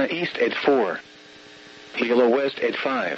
Kona east at 4. Hilo west at 5.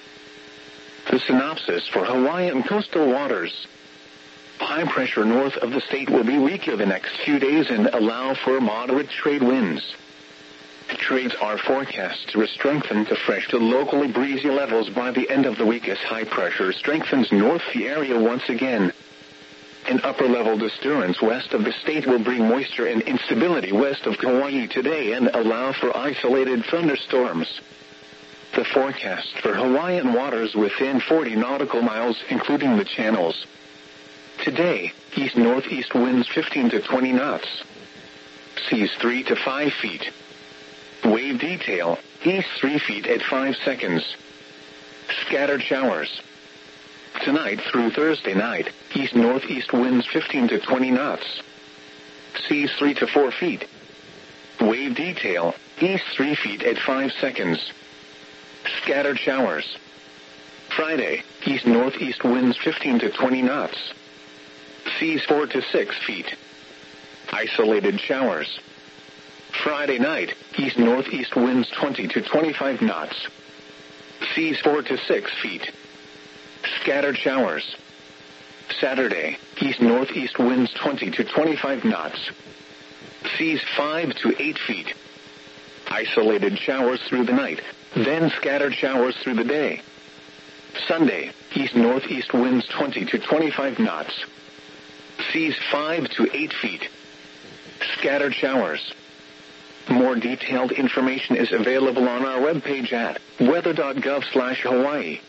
The synopsis for Hawaiian coastal waters. High pressure north of the state will be weaker the next few days and allow for moderate trade winds. Trades are forecast to strengthen to fresh to locally breezy levels by the end of the week as high pressure strengthens north the area once again. An upper-level disturbance west of the state will bring moisture and instability west of Hawaii today and allow for isolated thunderstorms. The forecast for Hawaiian waters within 40 nautical miles, including the channels. Today, east-northeast winds 15 to 20 knots. Seas 3 to 5 feet. Wave detail, east 3 feet at 5 seconds. Scattered showers. Tonight through Thursday night, east-northeast winds 15 to 20 knots. Seas 3 to 4 feet. Wave detail, east 3 feet at 5 seconds. Scattered showers. Friday, east-northeast winds 15 to 20 knots. Seas 4 to 6 feet. Isolated showers. Friday night, east-northeast winds 20 to 25 knots. Seas 4 to 6 feet. Scattered showers. Saturday, east-northeast winds 20 to 25 knots. Seas 5 to 8 feet. Isolated showers through the night, then scattered showers through the day. Sunday, east-northeast winds 20 to 25 knots. Seas 5 to 8 feet. Scattered showers. More detailed information is available on our webpage at weather.gov/Hawaii.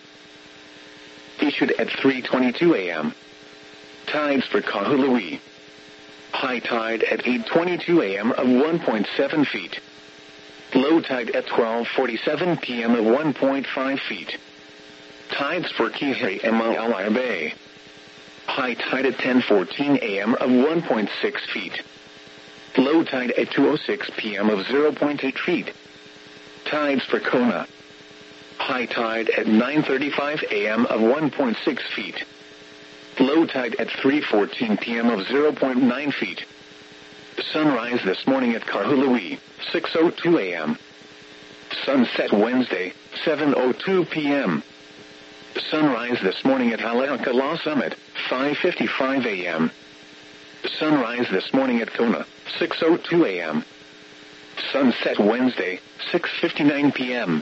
Issued at 3:22 a.m. Tides for Kahului. High tide at 8:22 a.m. of 1.7 feet. Low tide at 12:47 p.m. of 1.5 feet. Tides for Kihei and Maalaea Bay. High tide at 10:14 a.m. of 1.6 feet. Low tide at 2:06 p.m. of 0.8 feet. Tides for Kona. High tide at 9:35 a.m. of 1.6 feet. Low tide at 3:14 p.m. of 0.9 feet. Sunrise this morning at Kahului, 6:02 a.m. Sunset Wednesday, 7:02 p.m. Sunrise this morning at Haleakala Summit, 5:55 a.m. Sunrise this morning at Kona, 6:02 a.m. Sunset Wednesday, 6:59 p.m.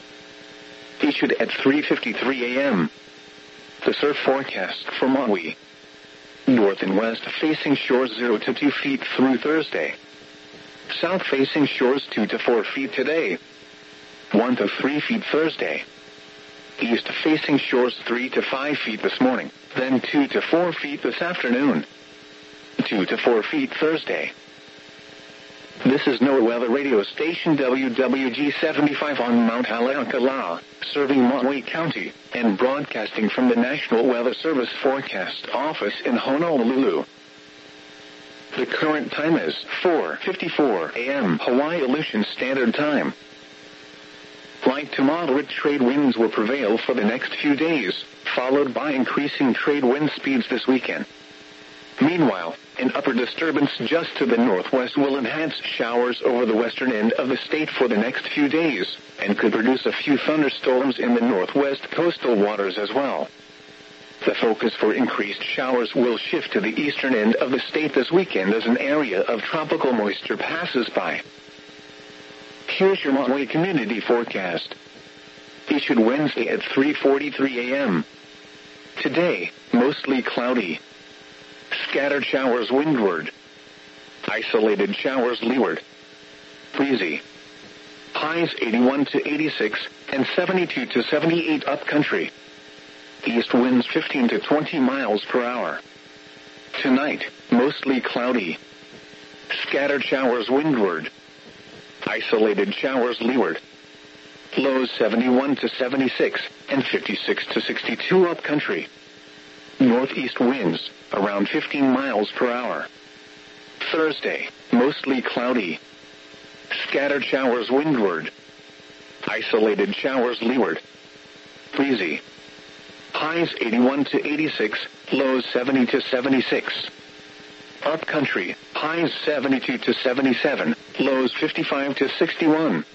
Issued at 3:53 a.m. The surf forecast for Maui. North and west facing shores 0 to 2 feet through Thursday. South facing shores 2 to 4 feet today. 1 to 3 feet Thursday. East facing shores 3 to 5 feet this morning, then 2 to 4 feet this afternoon. 2 to 4 feet Thursday. This is NOAA Weather Radio Station WWG-75 on Mount Haleakala, serving Maui County, and broadcasting from the National Weather Service Forecast Office in Honolulu. The current time is 4:54 a.m. Hawaii Aleutian Standard Time. Light to moderate trade winds will prevail for the next few days, followed by increasing trade wind speeds this weekend. Meanwhile, an upper disturbance just to the northwest will enhance showers over the western end of the state for the next few days, and could produce a few thunderstorms in the northwest coastal waters as well. The focus for increased showers will shift to the eastern end of the state this weekend as an area of tropical moisture passes by. Here's your Maui community forecast. Issued Wednesday at 3:43 a.m. Today, mostly cloudy. Scattered showers windward. Isolated showers leeward. Breezy. Highs 81 to 86 and 72 to 78 upcountry. East winds 15 to 20 miles per hour. Tonight, mostly cloudy. Scattered showers windward. Isolated showers leeward. Lows 71 to 76 and 56 to 62 upcountry. Northeast winds, around 15 miles per hour. Thursday, mostly cloudy. Scattered showers windward. Isolated showers leeward. Breezy. Highs 81 to 86, lows 70 to 76. Upcountry, highs 72 to 77, lows 55 to 61.